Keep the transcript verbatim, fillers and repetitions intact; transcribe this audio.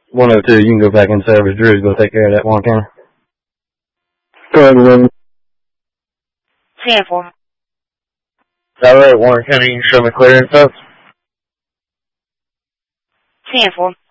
one oh two, you can go back in service. Drew's going to take care of that, Warren County. Go ahead, Warren. ten four. All right, Warren County, you can show me clear and stuff. ten four.